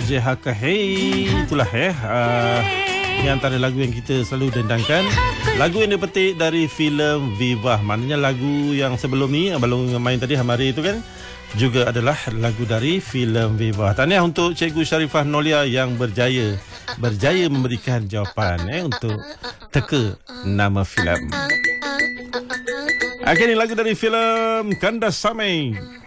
Zehaka Hey. Itulah ini antara lagu yang kita selalu dendangkan. Lagu yang dipetik dari filem Viva. Maknanya lagu yang sebelum ni, belum main tadi Hamari itu kan, juga adalah lagu dari filem Viva. Tahniah untuk Cikgu Sharifah Nolia yang berjaya memberikan jawapan untuk teka nama filem. Ini lagu dari filem Kandas Samai.